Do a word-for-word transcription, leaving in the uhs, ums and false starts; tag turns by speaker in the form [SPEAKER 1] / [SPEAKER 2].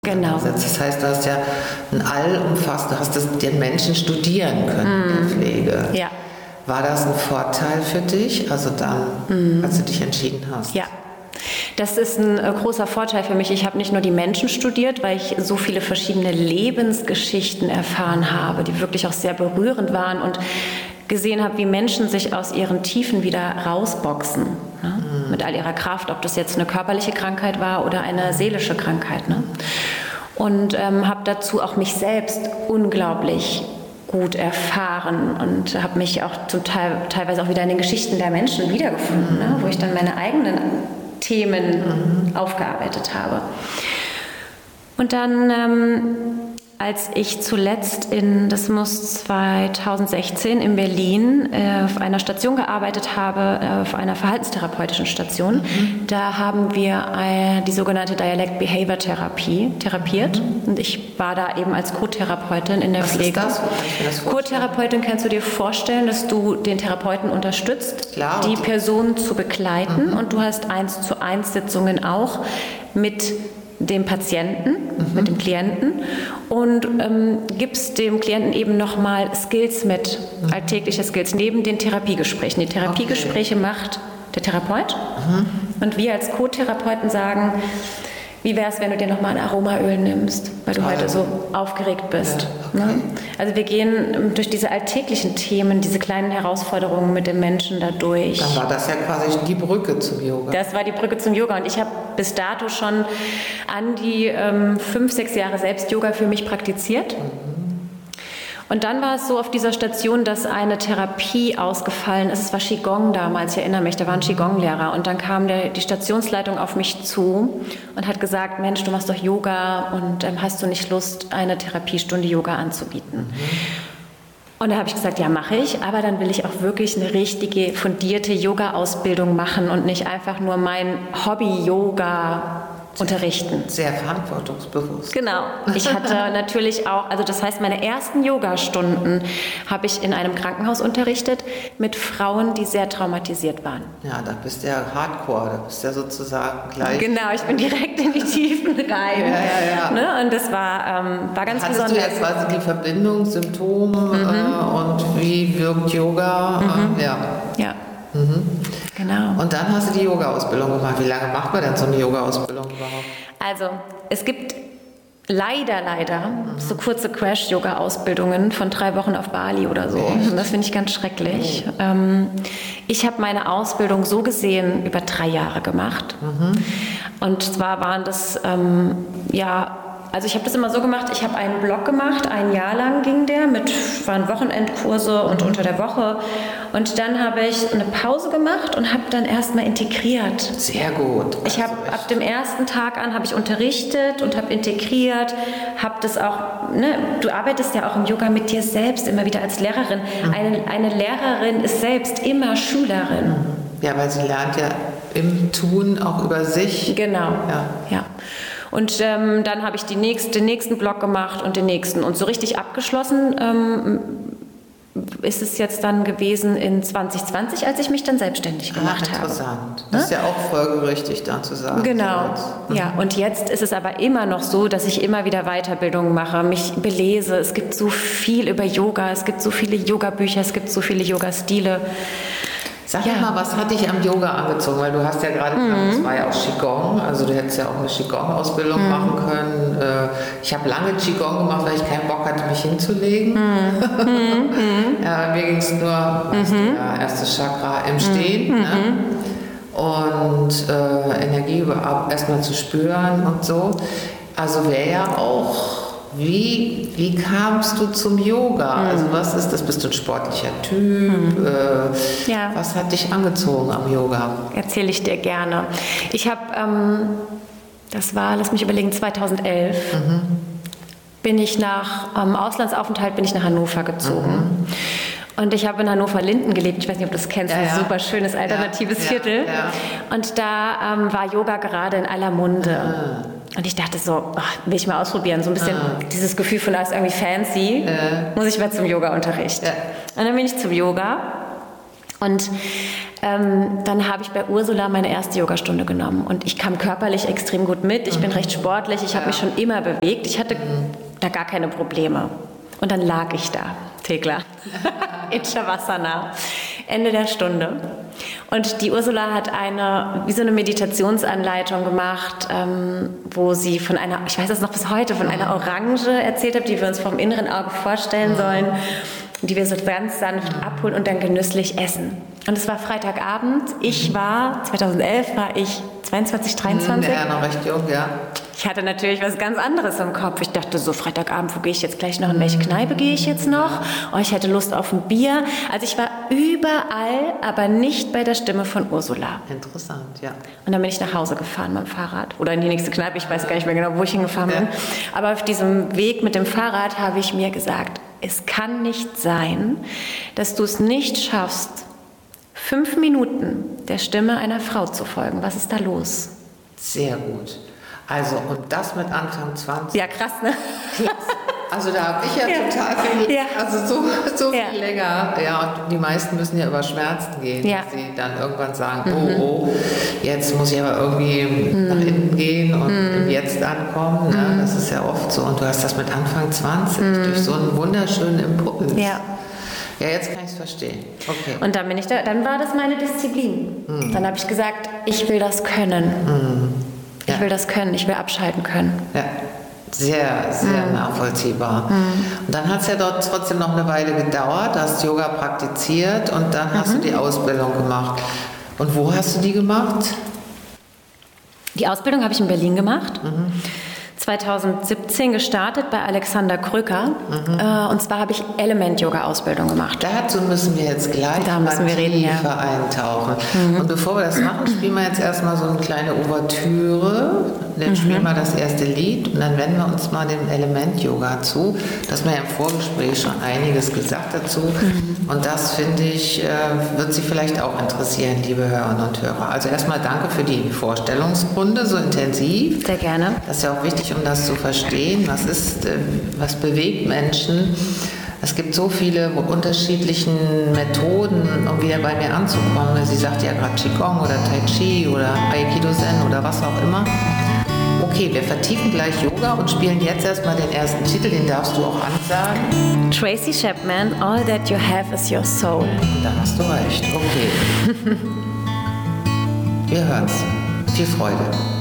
[SPEAKER 1] Genau.
[SPEAKER 2] Das heißt, du hast ja ein allumfassend, du hast das, den Menschen studieren können in der Pflege.
[SPEAKER 1] Ja.
[SPEAKER 2] War das ein Vorteil für dich, also dann, mm. als du dich entschieden hast?
[SPEAKER 1] Ja. Das ist ein äh, großer Vorteil für mich. Ich habe nicht nur die Menschen studiert, weil ich so viele verschiedene Lebensgeschichten erfahren habe, die wirklich auch sehr berührend waren und gesehen habe, wie Menschen sich aus ihren Tiefen wieder rausboxen, ne? Mhm. Mit all ihrer Kraft, ob das jetzt eine körperliche Krankheit war oder eine seelische Krankheit. Ne? Und ähm, habe dazu auch mich selbst unglaublich gut erfahren und habe mich auch zum Teil teilweise auch wieder in den Geschichten der Menschen wiedergefunden, mhm. ne? Wo ich dann meine eigenen Themen mhm. aufgearbeitet habe. Und dann ähm, als ich zuletzt in, das muss zweitausendsechzehn in Berlin äh, auf einer Station gearbeitet habe, äh, auf einer verhaltenstherapeutischen Station, mhm. da haben wir äh, die sogenannte Dialect-Behavior-Therapie therapiert. Mhm. Und ich war da eben als Co-Therapeutin in der
[SPEAKER 2] Was
[SPEAKER 1] Pflege.
[SPEAKER 2] Was ist das?
[SPEAKER 1] Co-Therapeutin, kannst du dir vorstellen, dass du den Therapeuten unterstützt,
[SPEAKER 2] Klar,
[SPEAKER 1] die Person zu begleiten, mhm. und du hast eins zu eins Sitzungen auch mit dem Patienten, mhm. mit dem Klienten und ähm, gibst dem Klienten eben nochmal Skills mit, mhm. alltägliche Skills, neben den Therapiegesprächen. Die Therapiegespräche okay. macht der Therapeut mhm. und wir als Co-Therapeuten sagen, wie wäre es, wenn du dir nochmal ein Aromaöl nimmst, weil du ah, heute so aufgeregt bist. Ja, okay. ne? Also wir gehen durch diese alltäglichen Themen, diese kleinen Herausforderungen mit dem Menschen da durch.
[SPEAKER 2] Dann war das ja quasi die Brücke zum Yoga.
[SPEAKER 1] Das war die Brücke zum Yoga und ich habe bis dato schon an die ähm, fünf, sechs Jahre selbst Yoga für mich praktiziert. Mhm. Und dann war es so auf dieser Station, dass eine Therapie ausgefallen ist. Es war Qigong damals, ich erinnere mich, da war ein Qigong-Lehrer. Und dann kam der, die Stationsleitung auf mich zu und hat gesagt, Mensch, du machst doch Yoga und ähm, hast du nicht Lust, eine Therapiestunde Yoga anzubieten? Mhm. Und da habe ich gesagt, ja, mache ich, aber dann will ich auch wirklich eine richtige, fundierte Yoga-Ausbildung machen und nicht einfach nur mein Hobby-Yoga unterrichten.
[SPEAKER 2] Sehr verantwortungsbewusst.
[SPEAKER 1] Genau. Ich hatte natürlich auch, also das heißt, meine ersten Yogastunden habe ich in einem Krankenhaus unterrichtet mit Frauen, die sehr traumatisiert waren.
[SPEAKER 2] Ja, da bist du ja hardcore, da bist du ja sozusagen gleich.
[SPEAKER 1] Genau, ich bin direkt in die Tiefen rein.
[SPEAKER 2] Ja, ja, ja.
[SPEAKER 1] Ne? Und das war, ähm, war ganz
[SPEAKER 2] Hattest
[SPEAKER 1] besonders.
[SPEAKER 2] Hattest du jetzt quasi die Verbindung, Symptome mhm. äh, und wie wirkt Yoga?
[SPEAKER 1] Mhm.
[SPEAKER 2] Äh, ja.
[SPEAKER 1] Ja.
[SPEAKER 2] Mhm.
[SPEAKER 1] Genau.
[SPEAKER 2] Und dann hast du die Yoga-Ausbildung gemacht. Wie lange macht man denn so eine Yoga-Ausbildung überhaupt?
[SPEAKER 1] Also, es gibt leider, leider mhm. so kurze Crash-Yoga-Ausbildungen von drei Wochen auf Bali oder so. Echt? Und das finde ich ganz schrecklich. Mhm. Ähm, ich habe meine Ausbildung so gesehen über drei Jahre gemacht. Mhm. Und zwar waren das, ähm, ja, also ich habe das immer so gemacht, ich habe einen Block gemacht, ein Jahr lang ging der, mit waren Wochenendkurse und mhm. unter der Woche. Und dann habe ich eine Pause gemacht und habe dann erstmal integriert.
[SPEAKER 2] Sehr gut.
[SPEAKER 1] Ich habe ab dem ersten Tag an habe ich unterrichtet und habe integriert, habe das auch, ne, du arbeitest ja auch im Yoga mit dir selbst immer wieder als Lehrerin. Mhm. Eine, eine Lehrerin ist selbst immer Schülerin.
[SPEAKER 2] Mhm. Ja, weil sie lernt ja im Tun auch über sich.
[SPEAKER 1] Genau,
[SPEAKER 2] ja.
[SPEAKER 1] ja. Und ähm, dann habe ich die nächste, den nächsten Block gemacht und den nächsten. Und so richtig abgeschlossen ähm, ist es jetzt dann gewesen in zwanzig zwanzig, als ich mich dann selbstständig gemacht
[SPEAKER 2] ah, interessant.
[SPEAKER 1] habe.
[SPEAKER 2] Interessant. Das ist ja auch folgerichtig, dann zu sagen.
[SPEAKER 1] Genau.
[SPEAKER 2] So
[SPEAKER 1] ja, und jetzt ist es aber immer noch so, dass ich immer wieder Weiterbildungen mache, mich belese. Es gibt so viel über Yoga, es gibt so viele Yoga-Bücher, es gibt so viele Yoga-Stile.
[SPEAKER 2] Sag ja. mal, was hat dich am Yoga angezogen? Weil du hast ja gerade gesagt, es mhm. war ja auch Qigong, also du hättest ja auch eine Qigong-Ausbildung mhm. machen können. Ich habe lange Qigong gemacht, weil ich keinen Bock hatte, mich hinzulegen. Mhm. ja, bei mir ging es nur, weißt mhm. du, ja, erstes Chakra im Stehen. Mhm. Ne? Und äh, Energie erstmal zu spüren und so. Also wäre ja auch... Wie, wie kamst du zum Yoga? Mhm. Also was ist das? Bist du ein sportlicher Typ? Mhm. Äh, ja. Was hat dich angezogen am Yoga?
[SPEAKER 1] Erzähle ich dir gerne. Ich habe, ähm, das war, lass mich überlegen, zweitausendelf mhm. bin ich nach ähm, Auslandsaufenthalt bin ich nach Hannover gezogen. Mhm. Und ich habe in Hannover-Linden gelebt. Ich weiß nicht, ob du das kennst. Ja, ein ja. super schönes, alternatives ja, Viertel. Ja, ja. Und da ähm, war Yoga gerade in aller Munde. Ah. Und ich dachte so, ach, will ich mal ausprobieren. So ein bisschen ah. dieses Gefühl von, da ist irgendwie fancy. Äh. Muss ich mal zum Yoga-Unterricht. Ja. Und dann bin ich zum Yoga. Und ähm, dann habe ich bei Ursula meine erste Yogastunde genommen und ich kam körperlich extrem gut mit. Ich bin recht sportlich, ich habe mich schon immer bewegt. Ich hatte da gar keine Probleme. Und dann lag ich da, Thekla, in Shavasana, Ende der Stunde. Und die Ursula hat eine, wie so eine Meditationsanleitung gemacht, ähm, wo sie von einer, ich weiß das noch bis heute, von einer Orange erzählt hat, die wir uns vom inneren Auge vorstellen sollen, die wir so ganz sanft abholen und dann genüsslich essen. Und es war Freitagabend. Ich war, zweitausendelf war ich zweiundzwanzig, dreiundzwanzig.
[SPEAKER 2] Ja, noch recht jung, ja.
[SPEAKER 1] Ich hatte natürlich was ganz anderes im Kopf. Ich dachte so, Freitagabend, wo gehe ich jetzt gleich noch? In welche Kneipe gehe ich jetzt noch? Oh, ich hätte Lust auf ein Bier. Also ich war überall, aber nicht bei der Stimme von Ursula.
[SPEAKER 2] Interessant, ja.
[SPEAKER 1] Und dann bin ich nach Hause gefahren mit dem Fahrrad. Oder in die nächste Kneipe, ich weiß gar nicht mehr genau, wo ich hingefahren bin. Ja. Aber auf diesem Weg mit dem Fahrrad habe ich mir gesagt, es kann nicht sein, dass du es nicht schaffst, fünf Minuten der Stimme einer Frau zu folgen. Was ist da los?
[SPEAKER 2] Sehr gut. Also, und das mit Anfang zwanzig.
[SPEAKER 1] Ja, krass, ne?
[SPEAKER 2] Klasse. Also da habe ich ja, ja total viel, ja. also so, so ja. viel länger. Ja, und die meisten müssen ja über Schmerzen gehen, ja. dass sie dann irgendwann sagen, mhm. oh, oh, jetzt muss ich aber irgendwie mhm. nach hinten gehen und mhm. im Jetzt ankommen. Ne? Mhm. Das ist ja oft so. Und du hast das mit Anfang zwanzig mhm. durch so einen wunderschönen Impuls.
[SPEAKER 1] Ja.
[SPEAKER 2] Ja, jetzt kann ich es verstehen. Okay.
[SPEAKER 1] Und dann bin ich da, dann war das meine Disziplin. Mhm. Dann habe ich gesagt, ich will das können.
[SPEAKER 2] Mhm.
[SPEAKER 1] Ich will das können, ich will abschalten können.
[SPEAKER 2] Ja. Sehr, sehr mm. nachvollziehbar. Mm. Und dann hat es ja dort trotzdem noch eine Weile gedauert, hast Yoga praktiziert und dann mhm. hast du die Ausbildung gemacht. Und wo hast du die gemacht?
[SPEAKER 1] Die Ausbildung habe ich in Berlin gemacht.
[SPEAKER 2] Mhm.
[SPEAKER 1] zweitausendsiebzehn gestartet bei Alexander Kröker. Mhm. Äh, und zwar habe ich Element-Yoga-Ausbildung gemacht.
[SPEAKER 2] Dazu müssen wir jetzt gleich
[SPEAKER 1] da müssen wir reden, ja.
[SPEAKER 2] eintauchen. Mhm. Und bevor wir das machen, spielen wir jetzt erstmal so eine kleine Ouvertüre. Dann mhm. spielen wir das erste Lied und dann wenden wir uns mal dem Element-Yoga zu. Das ist mir im Vorgespräch schon einiges gesagt dazu. Mhm. Und das, finde ich, wird Sie vielleicht auch interessieren, liebe Hörerinnen und Hörer. Also erstmal danke für die Vorstellungsrunde, so intensiv.
[SPEAKER 1] Sehr gerne.
[SPEAKER 2] Das ist ja auch wichtig, um das zu verstehen. Was ist, was bewegt Menschen? Es gibt so viele unterschiedliche Methoden, um wieder bei mir anzukommen. Sie sagt ja gerade Qigong oder Tai Chi oder Aikido Zen oder was auch immer. Okay, wir vertiefen gleich Yoga und spielen jetzt erstmal den ersten Titel, den darfst du auch ansagen.
[SPEAKER 1] Tracy Chapman, All That You Have Is Your Soul.
[SPEAKER 2] Da hast du recht, okay. Wir hören's. Viel Freude.